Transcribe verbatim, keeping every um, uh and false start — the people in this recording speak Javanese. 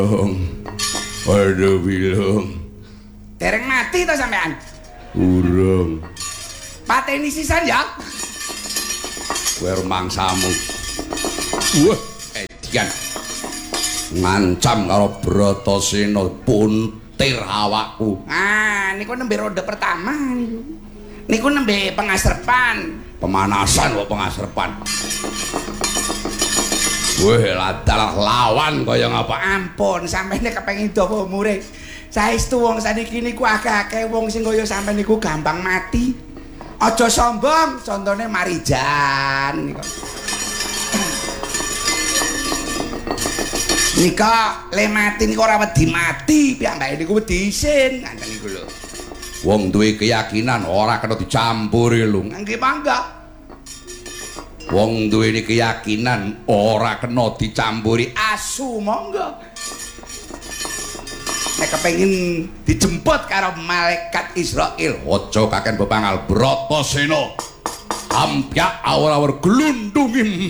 Waduh Wilong. Dereng mati to sampean? Urung. Pateni sisan ya. Kowe rumangsamu. Wah, edian. Ngancam karo Bratasena puntir awakku. Ah, niku nembe ronde pertama niku. Niku nembe pengasrepan. Pemanasan kok pengasrepan. Weh, ladalah lawan kaya ngapa? Ampun, sampeyan kepengin dawa umure. Saestu wong saniki niku akeh-akeh wong sing kaya sampeyan niku gampang mati. Aja sombong, contone Marijan niku. Nika le mati niku ora wedi mati, piyambake niku wedi isin, ngoten niku lho. Wong duwe keyakinan ora kena dicampuri lho. Nggih mangga. Wong duweni keyakinan ora kena dicampuri Asu monggo. Nek kepengin dijemput karo malaikat Israil, aja kaken bepangal Bratasena. Ampyak awur-awur glundungi